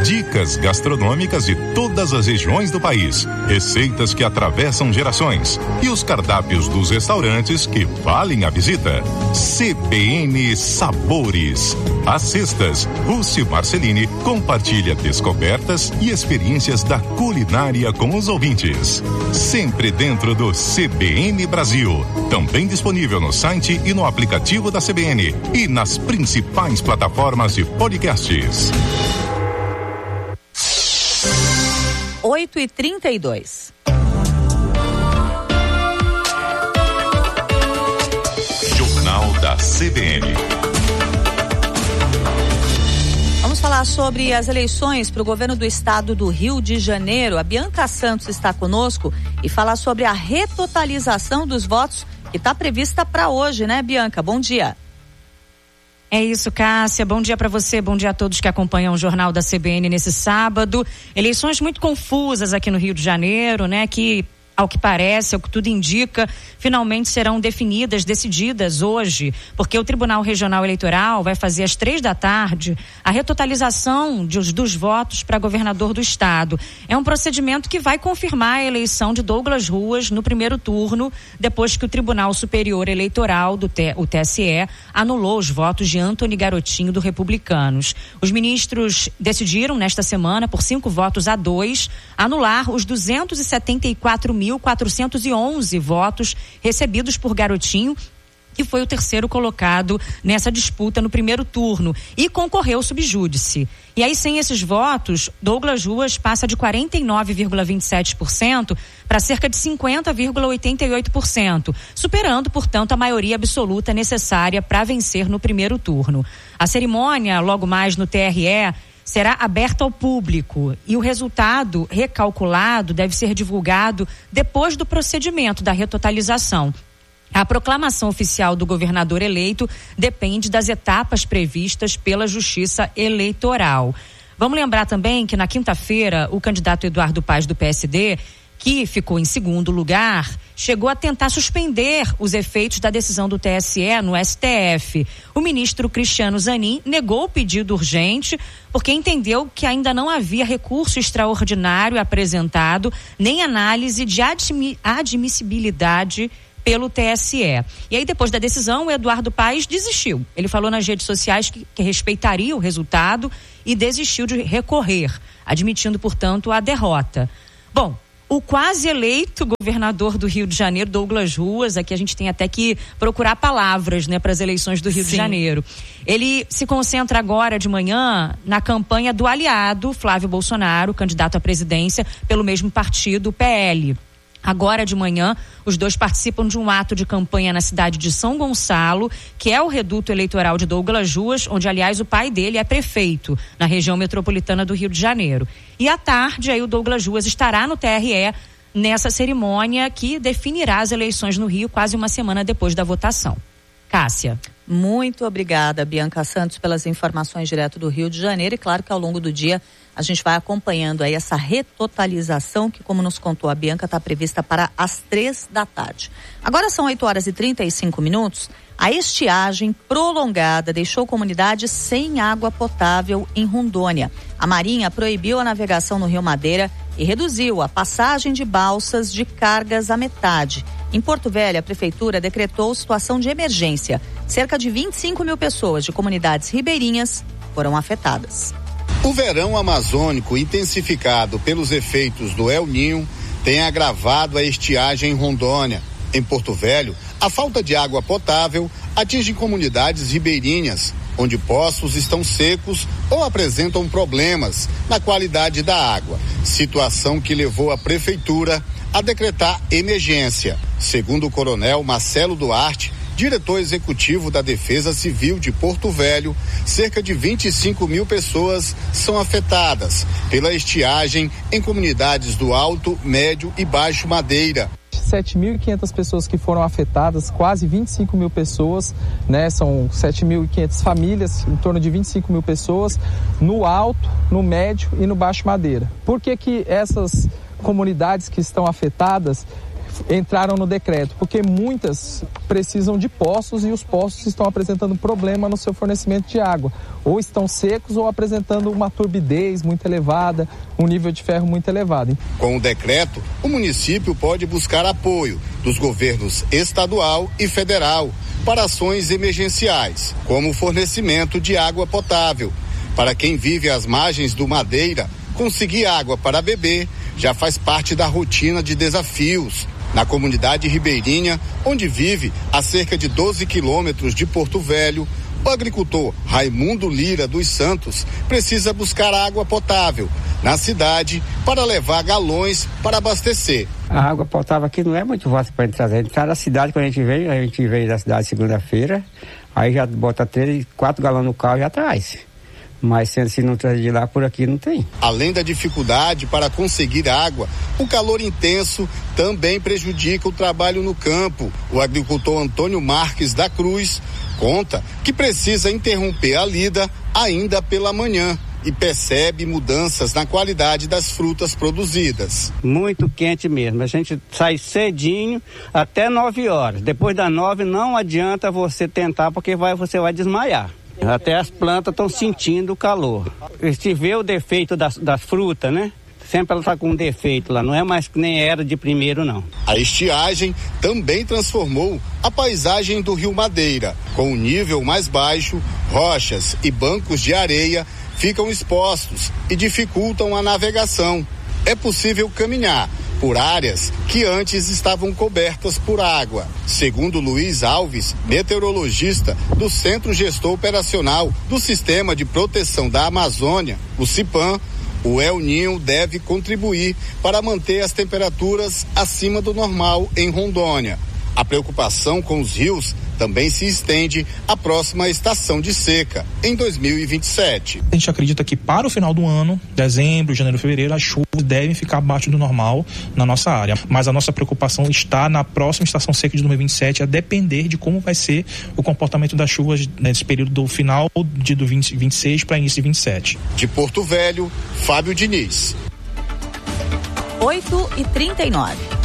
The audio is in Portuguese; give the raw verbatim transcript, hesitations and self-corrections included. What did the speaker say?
Dicas gastronômicas de todas as regiões do país, receitas que atravessam gerações e os cardápios dos restaurantes que valem a visita. C B N Sabores. Às sextas, Rússi Marcelini compartilha descobertas e experiências da culinária com os ouvintes. Sempre dentro do C B N Brasil. Também disponível no site e no aplicativo da C B N e nas principais plataformas de podcasts. oito e trinta e dois. Jornal da C B N. Vamos falar sobre as eleições para o governo do estado do Rio de Janeiro. A Bianca Santos está conosco e falar sobre a retotalização dos votos que está prevista para hoje, né, Bianca? Bom dia. É isso, Cássia. Bom dia para você, bom dia a todos que acompanham o Jornal da C B N nesse sábado. Eleições muito confusas aqui no Rio de Janeiro, né? Que, ao que parece, ao que tudo indica, finalmente serão definidas, decididas hoje, porque o Tribunal Regional Eleitoral vai fazer às três da tarde a retotalização de, dos votos para governador do estado. É um procedimento que vai confirmar a eleição de Douglas Ruas no primeiro turno, depois que o Tribunal Superior Eleitoral, do T, o T S E, anulou os votos de Antony Garotinho, do Republicanos. Os ministros decidiram, nesta semana, por cinco votos a dois, anular os duzentos e setenta e quatro mil quatrocentos e onze votos recebidos por Garotinho, que foi o terceiro colocado nessa disputa no primeiro turno e concorreu subjúdice. E aí, sem esses votos, Douglas Ruas passa de quarenta e nove vírgula vinte e sete por cento para cerca de cinquenta vírgula oitenta e oito por cento, superando, portanto, a maioria absoluta necessária para vencer no primeiro turno. A cerimônia, logo mais no T R E, será aberta ao público e o resultado recalculado deve ser divulgado depois do procedimento da retotalização. A proclamação oficial do governador eleito depende das etapas previstas pela Justiça Eleitoral. Vamos lembrar também que na quinta-feira o candidato Eduardo Paes, do P S D, que ficou em segundo lugar, chegou a tentar suspender os efeitos da decisão do T S E no S T F. O ministro Cristiano Zanin negou o pedido urgente porque entendeu que ainda não havia recurso extraordinário apresentado, nem análise de admi- admissibilidade pelo T S E. E aí, depois da decisão, o Eduardo Paes desistiu. Ele falou nas redes sociais que, que respeitaria o resultado e desistiu de recorrer, admitindo, portanto, a derrota. Bom, o quase eleito governador do Rio de Janeiro, Douglas Ruas, aqui a gente tem até que procurar palavras, né, para as eleições do Rio Sim. de Janeiro. Ele se concentra agora de manhã na campanha do aliado Flávio Bolsonaro, candidato à presidência pelo mesmo partido, o P L. Agora de manhã, os dois participam de um ato de campanha na cidade de São Gonçalo, que é o reduto eleitoral de Douglas Ruas, onde, aliás, o pai dele é prefeito na região metropolitana do Rio de Janeiro. E à tarde, aí o Douglas Ruas estará no T R E nessa cerimônia que definirá as eleições no Rio quase uma semana depois da votação. Cássia. Muito obrigada, Bianca Santos, pelas informações direto do Rio de Janeiro. E claro que ao longo do dia a gente vai acompanhando aí essa retotalização que, como nos contou a Bianca, está prevista para as três da tarde. Agora são oito horas e trinta e cinco minutos. A estiagem prolongada deixou comunidades sem água potável em Rondônia. A Marinha proibiu a navegação no Rio Madeira e reduziu a passagem de balsas de cargas à metade. Em Porto Velho, a prefeitura decretou situação de emergência. Cerca de vinte e cinco mil pessoas de comunidades ribeirinhas foram afetadas. O verão amazônico, intensificado pelos efeitos do El Ninho, tem agravado a estiagem em Rondônia. Em Porto Velho, a falta de água potável atinge comunidades ribeirinhas, onde poços estão secos ou apresentam problemas na qualidade da água, situação que levou a prefeitura a decretar emergência. Segundo o coronel Marcelo Duarte, diretor executivo da Defesa Civil de Porto Velho, cerca de vinte e cinco mil pessoas são afetadas pela estiagem em comunidades do Alto, Médio e Baixo Madeira. sete mil e quinhentas pessoas que foram afetadas, quase vinte e cinco mil pessoas, né? São sete mil e quinhentas famílias, em torno de vinte e cinco mil pessoas, no Alto, no Médio e no Baixo Madeira. Por que que essas comunidades que estão afetadas entraram no decreto, porque muitas precisam de poços e os poços estão apresentando problema no seu fornecimento de água, ou estão secos ou apresentando uma turbidez muito elevada, um nível de ferro muito elevado. Com o decreto, o município pode buscar apoio dos governos estadual e federal para ações emergenciais, como o fornecimento de água potável. Para quem vive às margens do Madeira, conseguir água para beber já faz parte da rotina de desafios. Na comunidade ribeirinha, onde vive a cerca de doze quilômetros de Porto Velho, o agricultor Raimundo Lira dos Santos precisa buscar água potável na cidade para levar galões para abastecer. A água potável aqui não é muito fácil para a gente trazer. A gente sai da cidade, quando a gente veio, a gente veio da cidade segunda-feira, aí já bota três, quatro galões no carro e já traz. Mas se não traz de lá, por aqui não tem. Além da dificuldade para conseguir água, o calor intenso também prejudica o trabalho no campo. O agricultor Antônio Marques da Cruz conta que precisa interromper a lida ainda pela manhã e percebe mudanças na qualidade das frutas produzidas. Muito quente mesmo. A gente sai cedinho até nove horas. Depois das nove não adianta você tentar, porque vai, você vai desmaiar. Até as plantas estão sentindo o calor. Se vê o defeito das, das frutas, né? Sempre ela está com um defeito lá, não é mais que nem era de primeiro, não. A estiagem também transformou a paisagem do Rio Madeira. Com o nível mais baixo, rochas e bancos de areia ficam expostos e dificultam a navegação. É possível caminhar por áreas que antes estavam cobertas por água. Segundo Luiz Alves, meteorologista do Centro Gestor Operacional do Sistema de Proteção da Amazônia, o CIPAM, o El Niño deve contribuir para manter as temperaturas acima do normal em Rondônia. A preocupação com os rios também se estende à próxima estação de seca, em dois mil e vinte e sete. A gente acredita que para o final do ano, dezembro, janeiro, fevereiro, as chuvas devem ficar abaixo do normal na nossa área. Mas a nossa preocupação está na próxima estação seca de dois mil e vinte e sete, a depender de como vai ser o comportamento das chuvas nesse período do final de do vinte e seis para início de vinte e sete. De Porto Velho, Fábio Diniz. oito e trinta e nove.